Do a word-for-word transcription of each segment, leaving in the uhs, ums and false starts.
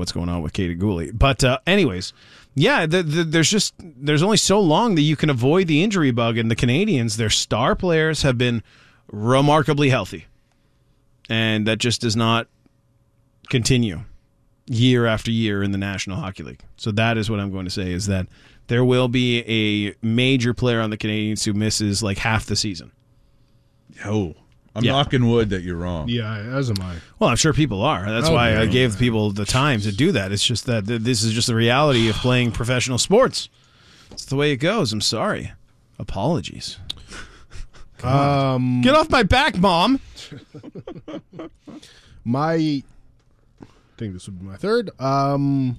what's going on with Katie Gooley. But uh, anyways, yeah, the, the, there's just there's only so long that you can avoid the injury bug, and the Canadians, their star players have been remarkably healthy, and that just does not continue year after year in the National Hockey League. So that is what I'm going to say, is that there will be a major player on the Canadians who misses like half the season. Oh, I'm Yeah. knocking wood that you're wrong. Yeah, as am I. Well, I'm sure people are. That's Oh, why yeah. I gave people the time to do that. It's just that th- this is just the reality of playing professional sports. It's the way it goes. I'm sorry. Apologies. Um, Get off my back, Mom. my, I think this would be my third. Um,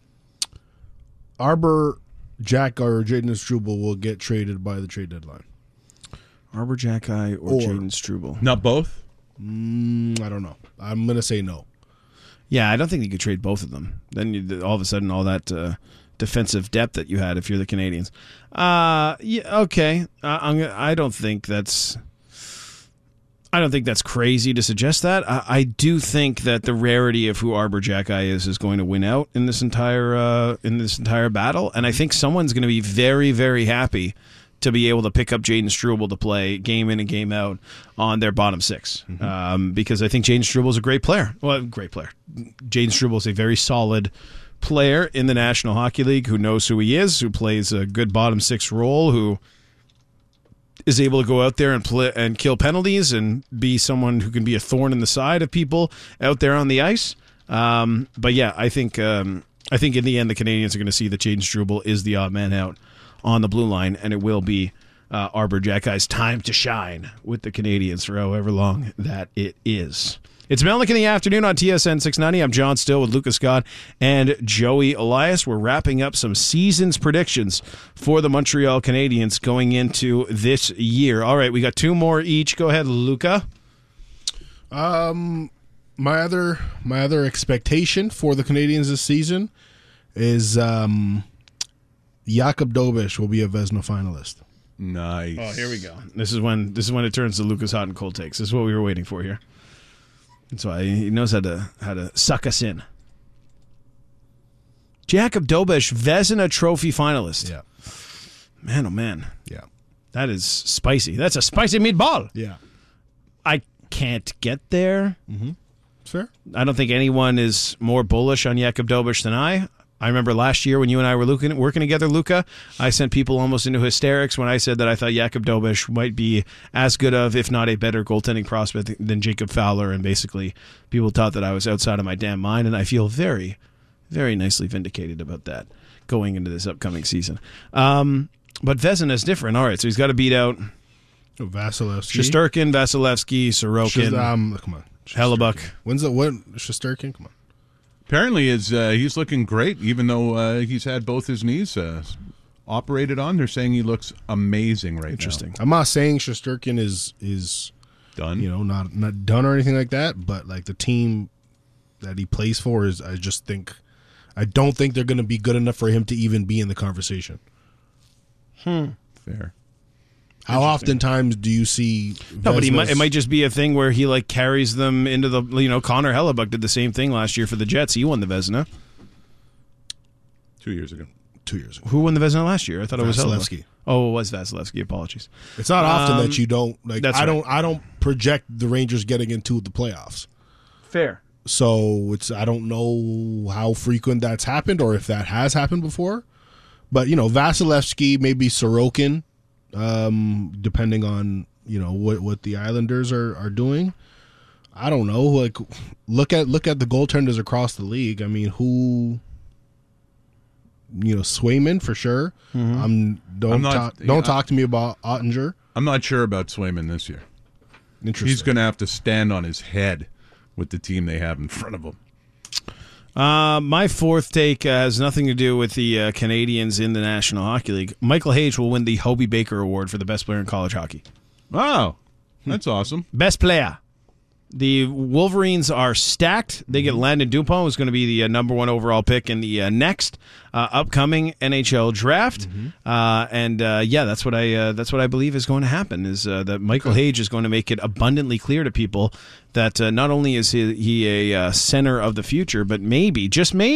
Arbor, Jack, or Jaden Struble will get traded by the trade deadline. Arbor Jacki or, Or- Jaden Struble? Not both? Mm, I don't know. I'm gonna say no. Yeah, I don't think you could trade both of them. Then you, all of a sudden, all that uh, defensive depth that you had if you're the Canadians. Uh, yeah, okay. Uh, I'm, gonna- I don't think that's. I don't think that's crazy to suggest that. I, I do think that the rarity of who Arbor Jacki is is going to win out in this entire uh, in this entire battle, and I think someone's going to be very, very happy to be able to pick up Jaden Struble to play game in and game out on their bottom six. Mm-hmm. Um, because I think Jaden Struble is a great player. Well, great player. Jaden Struble is a very solid player in the National Hockey League who knows who he is, who plays a good bottom six role, who is able to go out there and play and kill penalties and be someone who can be a thorn in the side of people out there on the ice. Um, but yeah, I think um, I think in the end the Canadians are going to see that Jaden Struble is the odd man out on the blue line, and it will be uh, Arbor Jacki's time to shine with the Canadians for however long that it is. It's Melnick in the afternoon on T S N six ninety. I'm John Still with Lucas Scott and Joey Elias. We're wrapping up some season's predictions for the Montreal Canadiens going into this year. All right, we got two more each. Go ahead, Luca. Um, my other my other expectation for the Canadians this season is um, Jakub Dobeš will be a Vezina finalist. Nice. Oh, here we go. This is when this is when it turns to Lucas hot and cold takes. This is what we were waiting for here. That's why he knows how to how to suck us in. Jakub Dobeš, Vezina Trophy finalist. Yeah, Man, oh man, yeah, that is spicy. That's a spicy meatball. yeah. I can't get there. Fair. I don't think anyone is more bullish on Jakub Dobeš than I. I remember last year when you and I were looking, working together, Luca, I sent people almost into hysterics when I said that I thought Jakub Dobeš might be as good of, if not a better goaltending prospect than Jacob Fowler, and basically people thought that I was outside of my damn mind, and I feel very, very nicely vindicated about that going into this upcoming season. Um, but Vezina is different. All right, so he's got to beat out Oh, Vasilevsky. Shesterkin, Vasilevsky, Sorokin, Shest- um, come on. Hellebuck. When's the when Shesterkin? Come on. Apparently, is uh, he's looking great, even though uh, he's had both his knees uh, operated on. They're saying he looks amazing right Interesting. I'm not saying Shesterkin is is now. Done. you know not not done or anything like that, but like the team that he plays for is, I just think, I don't think they're going to be good enough for him to even be in the conversation. Fair. How oftentimes do you see? No, but he might, Vezina's- it might just be a thing where he like carries them into the, you know, Connor Hellebuck did the same thing last year for the Jets. He won the Vezina. Two years ago. two years ago. Who won the Vezina last year? I thought it was Hellebuck. Vasilevsky. Oh, it was Vasilevsky. Apologies. It's not often Um, that you don't like. that's I right. don't. I don't project the Rangers getting into the playoffs. Fair. So it's. I don't know how frequent that's happened or if that has happened before. But you know, Vasilevsky, maybe Sorokin, um, depending on you know what what the Islanders are, are doing. I don't know. Like, look at look at the goaltenders across the league. I mean, who? You know, Swayman for sure. Um, don't I'm not- talk. yeah, Don't I- talk to me about Ottinger. I'm not sure about Swayman this year. Interesting. He's going to have to stand on his head with the team they have in front of him. Uh, my fourth take uh, has nothing to do with the uh, Canadians in the National Hockey League. Michael Hayes will win the Hobie Baker Award for the best player in college hockey. Wow. That's awesome. Best player. The Wolverines are stacked. They get Landon Dupont, who's going to be the uh, number one overall pick in the uh, next uh, upcoming N H L draft. Uh, and uh, yeah, that's what I uh, that's what I believe is going to happen. Is uh, that Michael Hayes is going to make it abundantly clear to people that uh, not only is he, he a uh, center of the future, but maybe just maybe.